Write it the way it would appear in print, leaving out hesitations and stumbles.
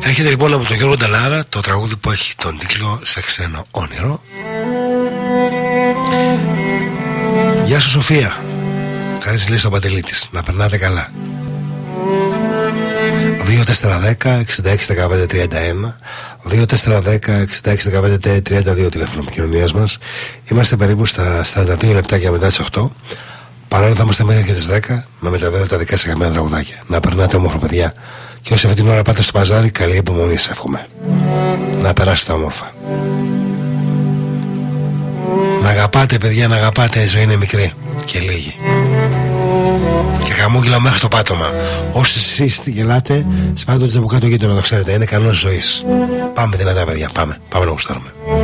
Έρχεται λοιπόν από τον Γιώργο Νταλάρα το τραγούδι που έχει τον τίτλο «Σε ξένο όνειρο». Γεια σου Σοφία. Χαρίς λέει στον Παντελή της. Να περνάτε καλά. 2-4-10-66-15-31 2-4-10-66-15-32 τηλέφωνο επικοινωνίας μας. Είμαστε περίπου στα 42 λεπτάκια μετά τις 8. Παρόλο θα είμαστε μέχρι και τις 10 με μεταδίδω τα δικά σας χαμένα τραγουδάκια. Να περνάτε όμορφα παιδιά. Και όσοι αυτή την ώρα πάτε στο παζάρι, καλή υπομονή σας εύχομαι. Να περάσετε όμορφα. Να αγαπάτε παιδιά, να αγαπάτε, η ζωή είναι μικρή και λίγη. Και χαμόγελα μέχρι το πάτωμα. Όσοι εσείς γελάτε, σπάτε το τζαμπουκά το γείτονα, το ξέρετε, είναι κανόνας ζωής. Πάμε δυνατά παιδιά, πάμε να γουστάρουμε.